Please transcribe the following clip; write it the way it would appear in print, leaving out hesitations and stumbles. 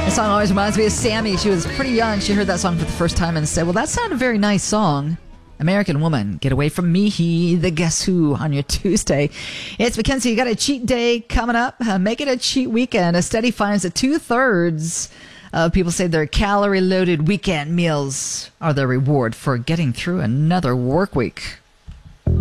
This song always reminds me of Sammy. She was pretty young. She heard that song for the first time and said, well, that sounded a very nice song. American Woman, Get Away From Me, the Guess Who on your Tuesday. It's Mackenzie. You got a cheat day coming up. Make it a cheat weekend. A study finds that 2/3 of people say their calorie-loaded weekend meals are their reward for getting through another work week.